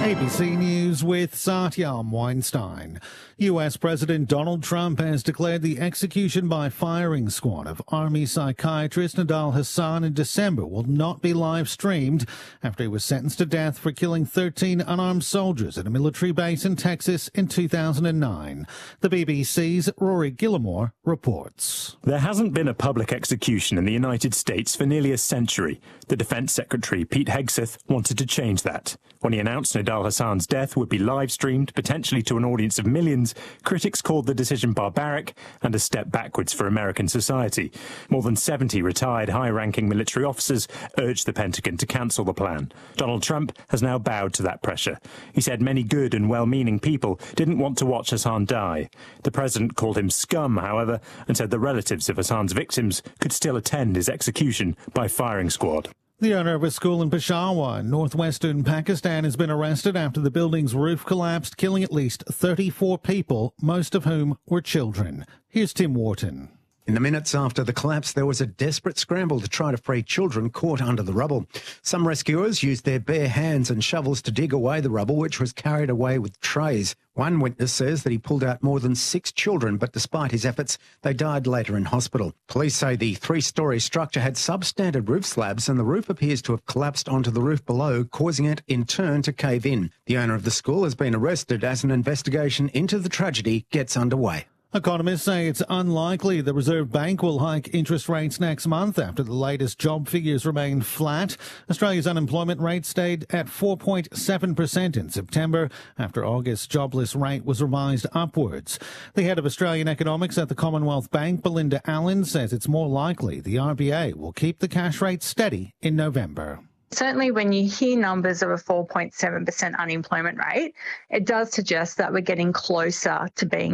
ABC News with Satyam Weinstein. US President Donald Trump has declared the execution by firing squad of Army psychiatrist Nidal Hasan in December will not be live-streamed after he was sentenced to death for killing 13 unarmed soldiers at a military base in Texas in 2009. The BBC's Rory Gillimore reports. There hasn't been a public execution in the United States for nearly a century. The Defense Secretary, Pete Hegseth, wanted to change that. When he announced Nidal Hasan's death would be live-streamed, potentially to an audience of millions, critics called the decision barbaric and a step backwards for American society. More than 70 retired high-ranking military officers urged the Pentagon to cancel the plan. Donald Trump has now bowed to that pressure. He said many good and well-meaning people didn't want to watch Hasan die. The president called him scum, however, and said the relatives of Hasan's victims could still attend his execution by firing squad. The owner of a school in Peshawar, in northwestern Pakistan, has been arrested after the building's roof collapsed, killing at least 34 people, most of whom were children. Here's Tim Wharton. In the minutes after the collapse, there was a desperate scramble to try to free children caught under the rubble. Some rescuers used their bare hands and shovels to dig away the rubble, which was carried away with trays. One witness says that he pulled out more than 6 children, but despite his efforts, they died later in hospital. Police say the 3-storey structure had substandard roof slabs and the roof appears to have collapsed onto the roof below, causing it in turn to cave in. The owner of the school has been arrested as an investigation into the tragedy gets underway. Economists say it's unlikely the Reserve Bank will hike interest rates next month after the latest job figures remained flat. Australia's unemployment rate stayed at 4.7% in September after August's jobless rate was revised upwards. The head of Australian economics at the Commonwealth Bank, Belinda Allen, says it's more likely the RBA will keep the cash rate steady in November. Certainly when you hear numbers of a 4.7% unemployment rate, it does suggest that we're getting closer to being